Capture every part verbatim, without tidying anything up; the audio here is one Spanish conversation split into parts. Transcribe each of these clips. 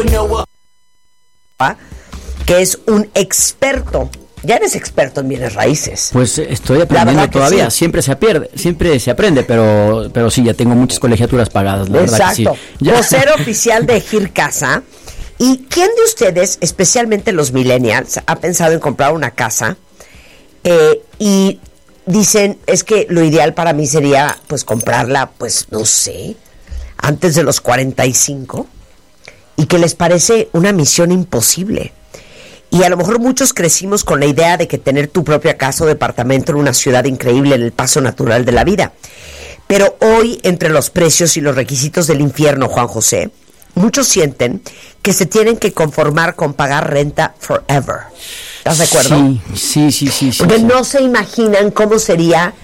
que es un experto. Ya eres experto en bienes raíces. Pues estoy aprendiendo todavía, sí. siempre se pierde, siempre se aprende, pero pero sí, ya tengo muchas colegiaturas pagadas, la Exacto. verdad que sí. Ya. Vocero oficial de Gircasa. ¿Y quién de ustedes, especialmente los millennials, ha pensado en comprar una casa eh, y dicen, es que lo ideal para mí sería pues comprarla, pues no sé, antes de los cuarenta y cinco, y que les parece una misión imposible? Y a lo mejor muchos crecimos con la idea de que tener tu propia casa o departamento en una ciudad increíble, en el paso natural de la vida. Pero hoy, entre los precios y los requisitos del infierno, Juan José, muchos sienten que se tienen que conformar con pagar renta forever. ¿Estás de acuerdo? Sí, sí, sí, sí. Porque sí, no sí. se imaginan cómo sería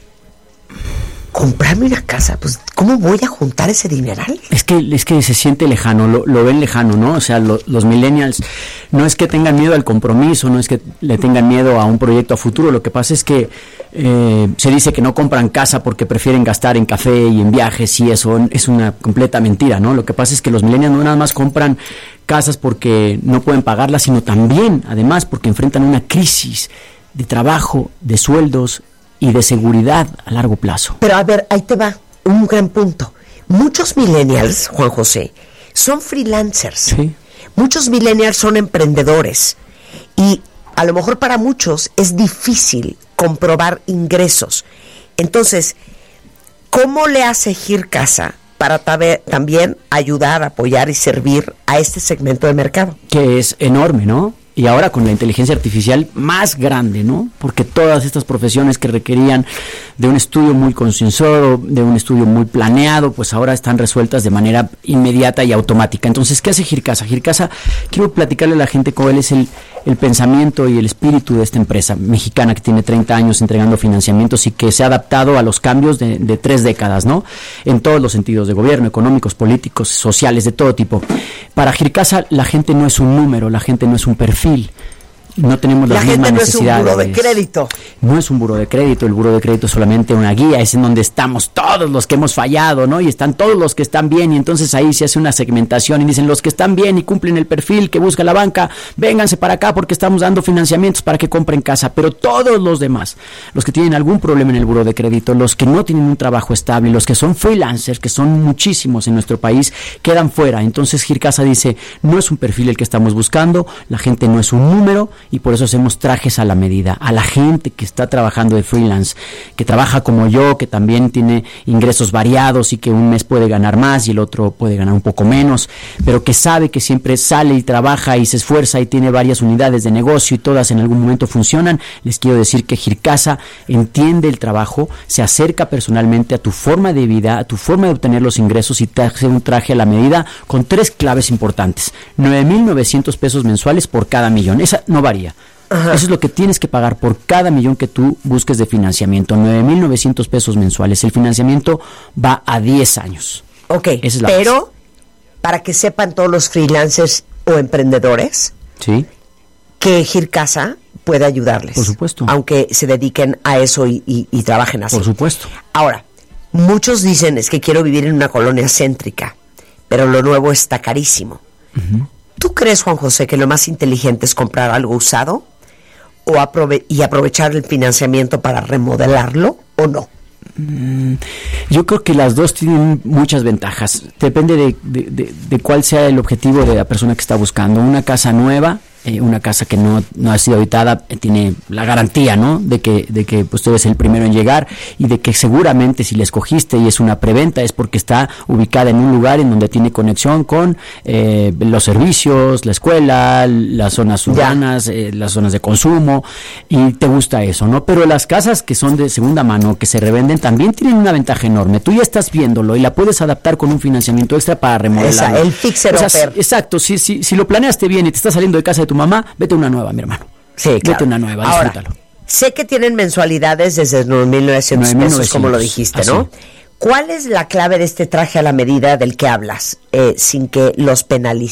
comprarme una casa. Pues, ¿cómo voy a juntar ese dineral? Es que es que se siente lejano, lo, lo ven lejano, ¿no? O sea, lo, los millennials no es que tengan miedo al compromiso, no es que le tengan miedo a un proyecto a futuro. Lo que pasa es que eh, se dice que no compran casa porque prefieren gastar en café y en viajes, y eso es una completa mentira, ¿no? Lo que pasa es que los millennials no nada más compran casas porque no pueden pagarlas, sino también, además, porque enfrentan una crisis de trabajo, de sueldos y de seguridad a largo plazo. Pero a ver, ahí te va un gran punto. Muchos millennials, Juan José, son freelancers. Sí. Muchos millennials son emprendedores. Y a lo mejor para muchos es difícil comprobar ingresos. Entonces, ¿cómo le hace Gircasa para tabe, también ayudar, apoyar y servir a este segmento de mercado? Que es enorme, ¿no? Y ahora con la inteligencia artificial más grande, ¿no? Porque todas estas profesiones que requerían de un estudio muy concienzudo, de un estudio muy planeado, pues ahora están resueltas de manera inmediata y automática. Entonces, ¿qué hace Gircasa? Gircasa, quiero platicarle a la gente cuál es el, el pensamiento y el espíritu de esta empresa mexicana que tiene treinta años entregando financiamientos y que se ha adaptado a los cambios de, de tres décadas, ¿no? En todos los sentidos, de gobierno, económicos, políticos, sociales, de todo tipo. Para Gircasa, la gente no es un número, la gente no es un perfil. No tenemos las la mismas gente no necesidades. Es un buro de crédito. No es un buro de crédito, el buro de crédito es solamente una guía, es en donde estamos todos los que hemos fallado, ¿no? Y están todos los que están bien, y entonces ahí se hace una segmentación y dicen los que están bien y cumplen el perfil que busca la banca, vénganse para acá porque estamos dando financiamientos para que compren casa. Pero todos los demás, los que tienen algún problema en el buro de crédito, los que no tienen un trabajo estable, los que son freelancers, que son muchísimos en nuestro país, quedan fuera. Entonces Gircasa dice, no es un perfil el que estamos buscando, la gente no es un número, y por eso hacemos trajes a la medida, a la gente que está trabajando de freelance, que trabaja como yo, que también tiene ingresos variados y que un mes puede ganar más y el otro puede ganar un poco menos, pero que sabe que siempre sale y trabaja y se esfuerza y tiene varias unidades de negocio y todas en algún momento funcionan. Les quiero decir que Gircasa entiende el trabajo, se acerca personalmente a tu forma de vida, a tu forma de obtener los ingresos y te hace un traje a la medida con tres claves importantes. nueve mil novecientos pesos mensuales por cada millón. Esa no varía. Ajá. Eso es lo que tienes que pagar por cada millón que tú busques de financiamiento, nueve mil novecientos pesos mensuales. El financiamiento va a diez años. Ok, es la pero base. Para que sepan todos los freelancers o emprendedores, sí, que Gircasa puede ayudarles. Por supuesto. Aunque se dediquen a eso y, y, y trabajen así. Por supuesto. Ahora, muchos dicen, es que quiero vivir en una colonia céntrica, pero lo nuevo está carísimo. Uh-huh. ¿Tú crees, Juan José, que lo más inteligente es comprar algo usado o aprove- y aprovechar el financiamiento para remodelarlo o no? Mm, yo creo que las dos tienen muchas ventajas. Depende de, de, de, de cuál sea el objetivo de la persona que está buscando. Una casa nueva, eh, una casa que no, no ha sido habitada, eh, tiene la garantía, ¿no? De que, de que pues tú eres el primero en llegar y de que seguramente si la escogiste y es una preventa es porque está ubicada en un lugar en donde tiene conexión con eh, los servicios, la escuela, las zonas urbanas, eh, las zonas de consumo, y te gusta eso, ¿no? Pero las casas que son de segunda mano, que se revenden, también tienen una ventaja enorme. Tú ya estás viéndolo y la puedes adaptar con un financiamiento extra para remodelarlo. Esa, el fixer o sea, upper. Exacto, si, si, si lo planeaste bien y te estás saliendo de casa de tu mamá, vete a una nueva, mi hermano. Sí, claro. Vete a una nueva, Ahora, disfrútalo. Sé que tienen mensualidades desde nueve mil novecientos pesos, como lo dijiste, ¿no? Así. ¿Cuál es la clave de este traje a la medida del que hablas, eh, sin que los penalicen?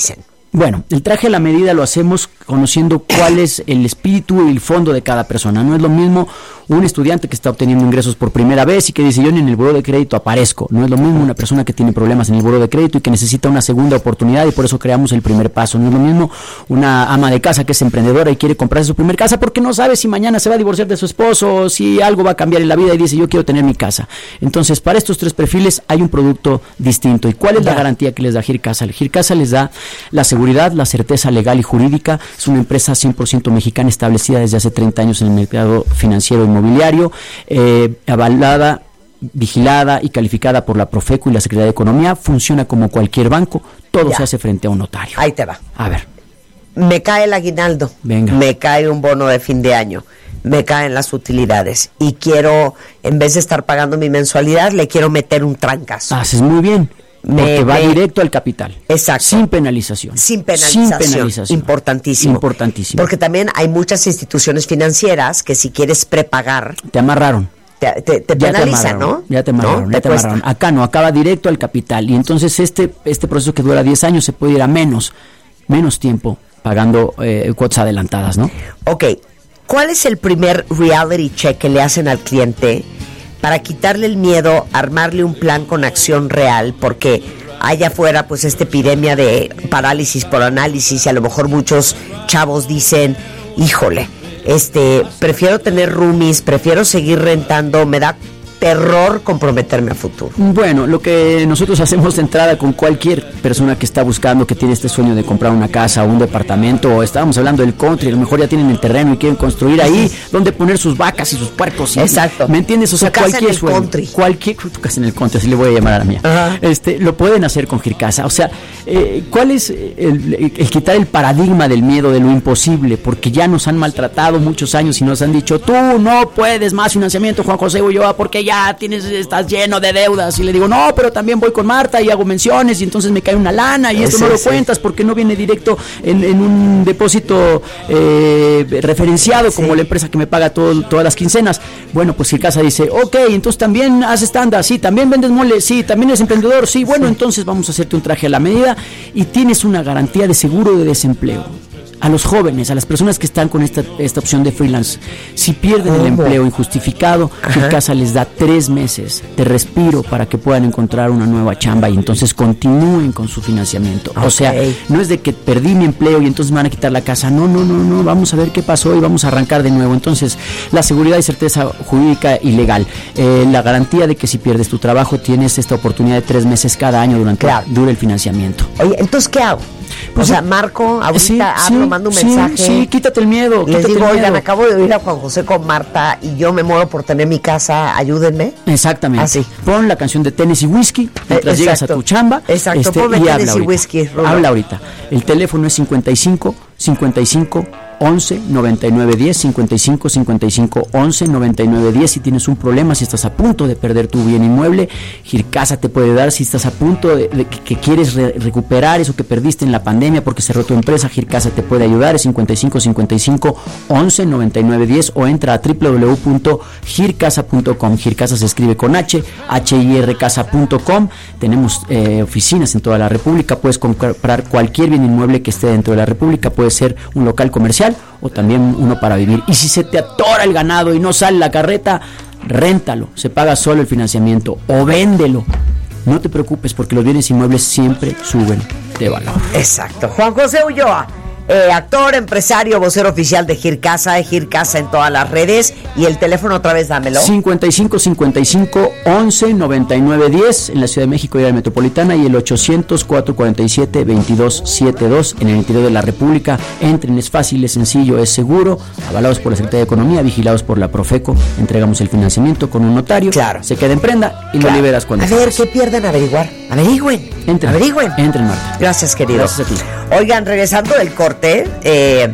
Bueno, el traje a la medida lo hacemos conociendo cuál es el espíritu y el fondo de cada persona. No es lo mismo un estudiante que está obteniendo ingresos por primera vez y que dice, yo ni en el buró de crédito aparezco. No es lo mismo una persona que tiene problemas en el buró de crédito y que necesita una segunda oportunidad, y por eso creamos el primer paso. No es lo mismo una ama de casa que es emprendedora y quiere comprarse su primer casa porque no sabe si mañana se va a divorciar de su esposo o si algo va a cambiar en la vida y dice, yo quiero tener mi casa. Entonces, para estos tres perfiles hay un producto distinto. ¿Y cuál es la garantía que les da Gircasa? Gircasa les da la seguridad, la certeza legal y jurídica. Es una empresa cien por ciento mexicana, establecida desde hace treinta años en el mercado financiero inmobiliario, eh, avalada, vigilada y calificada por la Profeco y la Secretaría de Economía. Funciona como cualquier banco, todo ya se hace frente a un notario. Ahí te va. A ver. Me cae el aguinaldo, Venga. me cae un bono de fin de año, me caen las utilidades y quiero, en vez de estar pagando mi mensualidad, le quiero meter un trancazo. Haces muy bien. Porque me, va me, directo al capital. Exacto. Sin penalización. Sin penalización. Sin penalización. Importantísimo. Importantísimo. Porque también hay muchas instituciones financieras que si quieres prepagar... Te amarraron. Te, te, te penalizan, ¿no? Ya te amarraron, ¿no? ya te, te amarraron. Acá no, acaba directo al capital. Y entonces este, este proceso que dura diez años se puede ir a menos, menos tiempo pagando eh, cuotas adelantadas, ¿no? Ok. ¿Cuál es el primer reality check que le hacen al cliente para quitarle el miedo, armarle un plan con acción real? Porque allá afuera, pues, esta epidemia de parálisis por análisis, y a lo mejor muchos chavos dicen, híjole, este, prefiero tener roomies, prefiero seguir rentando, me da terror comprometerme a futuro. Bueno, lo que nosotros hacemos de entrada con cualquier persona que está buscando, que tiene este sueño de comprar una casa o un departamento, o estábamos hablando del country, a lo mejor ya tienen el terreno y quieren construir ahí donde poner sus vacas y sus puercos. Y, exacto. ¿Me entiendes? O sea, tu cualquier sueño, country. cualquier tu casa en el country, así le voy a llamar a la mía. Uh-huh. Este, lo pueden hacer con Gircasa. O sea, eh, ¿cuál es el, el, el quitar el paradigma del miedo, de lo imposible? Porque ya nos han maltratado muchos años y nos han dicho, tú no puedes más financiamiento, Juan José Ulloa, porque ya tienes, estás lleno de deudas. Y le digo, no, pero también voy con Marta y hago menciones y entonces me cae una lana y esto sí, no lo sí. cuentas porque no viene directo en, en un depósito eh, referenciado, sí. como la empresa que me paga todo, todas las quincenas. Bueno, pues Gircasa dice, ok, entonces también haces tanda, sí, también vendes mole, sí, también eres emprendedor, sí, bueno, sí. entonces vamos a hacerte un traje a la medida y tienes una garantía de seguro de desempleo. A los jóvenes, a las personas que están con esta, esta opción de freelance, si pierden ¿Cómo? el empleo injustificado, Gircasa les da tres meses de respiro para que puedan encontrar una nueva chamba y entonces continúen con su financiamiento. Okay. O sea, no es de que perdí mi empleo y entonces me van a quitar la casa. No, no, no, no, vamos a ver qué pasó y vamos a arrancar de nuevo. Entonces, la seguridad y certeza jurídica y legal. Eh, la garantía de que si pierdes tu trabajo tienes esta oportunidad de tres meses cada año durante claro. dure el financiamiento. Oye, entonces, ¿qué hago? Pues, o sea, marco, ahorita sí, hablo, sí, mando un sí, mensaje. Sí, quítate el miedo. Les quítate digo, el oigan, miedo. acabo de oír a Juan José con Marta y yo me muero por tener mi casa, ayúdenme. Exactamente. Así. Pon la canción de Tennessee Whiskey mientras eh, llegas a tu chamba. Exacto, este, ponme y Tennessee habla Whiskey. Rulo. Habla ahorita. El teléfono es cincuenta y cinco, cincuenta y cinco, once, noventa y nueve, diez, cincuenta y cinco, cincuenta y cinco, once, noventa y nueve, diez. Si tienes un problema, si estás a punto de perder tu bien inmueble, Gircasa te puede dar. Si estás a punto de, de que, que quieres re, recuperar eso que perdiste en la pandemia porque cerró tu empresa, Gircasa te puede ayudar. Es cincuenta y cinco, cincuenta y cinco, once, noventa y nueve, diez o entra a doble u doble u doble u punto gircasa punto com. Gircasa se escribe con H, H I R casa punto com. Tenemos eh, oficinas en toda la República. Puedes comprar cualquier bien inmueble que esté dentro de la República. Puede ser un local comercial o también uno para vivir. Y si se te atora el ganado y no sale la carreta, réntalo, se paga solo el financiamiento o véndelo. No te preocupes porque los bienes inmuebles siempre suben de valor. Exacto. Juan José Ulloa, eh, actor, empresario, vocero oficial de Gircasa, de Gircasa en todas las redes. Y el teléfono otra vez, dámelo. cincuenta y cinco, cincuenta y cinco, once, noventa y nueve, diez en la Ciudad de México y la Metropolitana, y el ochocientos, cuatrocientos cuarenta y siete, veintidós setenta y dos en el interior de la República. Entren, es fácil, es sencillo, es seguro, avalados por la Secretaría de Economía, vigilados por la Profeco. Entregamos el financiamiento con un notario, claro. se queda en prenda y claro. lo liberas cuando A ver, ¿qué pierden? Averiguar. Averigüen. Entren. Averigüen. Entren, Marta. Gracias, querido. Gracias a ti. Oigan, regresando del corte, eh,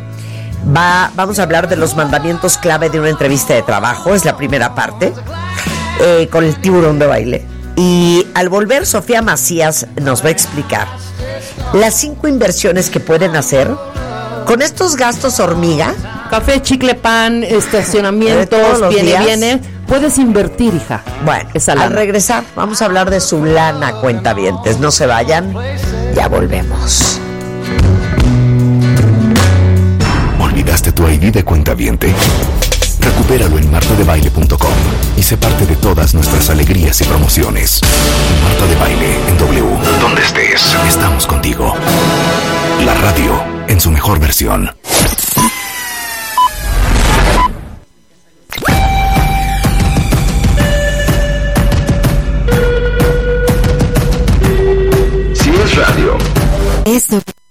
va, vamos a hablar de los mandamientos clave de una entrevista de trabajo. Es la primera parte, eh, con el tiburón de baile. Y al volver, Sofía Macías nos va a explicar las cinco inversiones que pueden hacer con estos gastos hormiga. Café, chicle, pan, estacionamientos, viene, días. viene. Puedes invertir, hija. Bueno, al regresar vamos a hablar de su lana, cuentavientes. No se vayan, ya volvemos. D de cuentaviente? Recupéralo en marta de baile punto com y sé parte de todas nuestras alegrías y promociones. Marta de Baile en W. Donde estés, estamos contigo. La radio en su mejor versión. Si es radio. Eso.